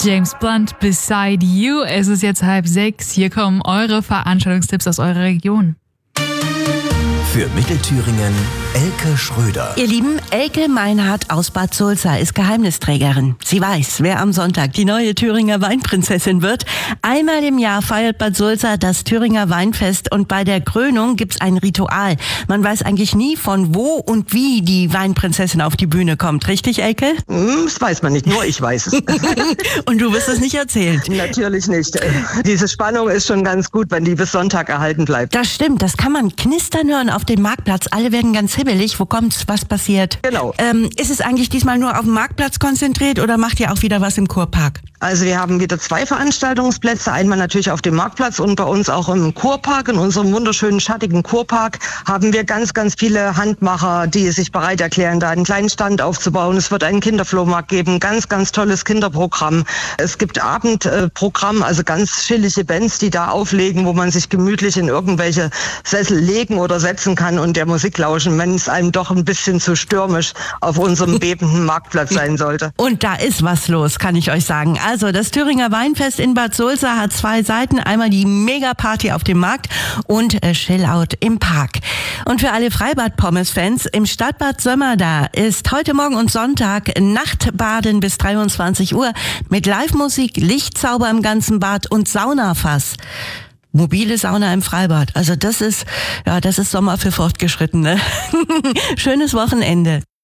James Blunt, Beside You. Es ist jetzt 5:30. Hier kommen eure Veranstaltungstipps aus eurer Region. Für Mittelthüringen Elke Schröder. Ihr Lieben, Elke Meinhardt aus Bad Sulza ist Geheimnisträgerin. Sie weiß, wer am Sonntag die neue Thüringer Weinprinzessin wird. Einmal im Jahr feiert Bad Sulza das Thüringer Weinfest und bei der Krönung gibt's ein Ritual. Man weiß eigentlich nie, von wo und wie die Weinprinzessin auf die Bühne kommt. Richtig, Elke? Das weiß man nicht, nur ich weiß es. Und du wirst es nicht erzählen? Natürlich nicht. Diese Spannung ist schon ganz gut, wenn die bis Sonntag erhalten bleibt. Das stimmt, das kann man knistern hören auf dem Marktplatz. Alle werden ganz hibbelig. Wo kommt's? Was passiert? Genau. Ist es eigentlich diesmal nur auf dem Marktplatz konzentriert oder macht ihr auch wieder was im Kurpark? Also wir haben wieder 2 Veranstaltungsplätze. Einmal natürlich auf dem Marktplatz und bei uns auch im Kurpark. In unserem wunderschönen, schattigen Kurpark haben wir ganz, ganz viele Handmacher, die sich bereit erklären, da einen kleinen Stand aufzubauen. Es wird einen Kinderflohmarkt geben. Ganz, ganz tolles Kinderprogramm. Es gibt Abendprogramm, also ganz chillige Bands, die da auflegen, wo man sich gemütlich in irgendwelche Sessel legen oder setzen kann und der Musik lauschen, wenn es einem doch ein bisschen zu stürmisch auf unserem bebenden Marktplatz sein sollte. Und da ist was los, kann ich euch sagen. Also das Thüringer Weinfest in Bad Sulza hat 2 Seiten. Einmal die Mega-Party auf dem Markt und Chillout im Park. Und für alle Freibad-Pommes-Fans im Stadtbad Sömmerda ist heute Morgen und Sonntag Nachtbaden bis 23 Uhr mit Live-Musik, Lichtzauber im ganzen Bad und Saunafass. Mobile Sauna im Freibad. Also das ist Sommer für Fortgeschrittene. Schönes Wochenende.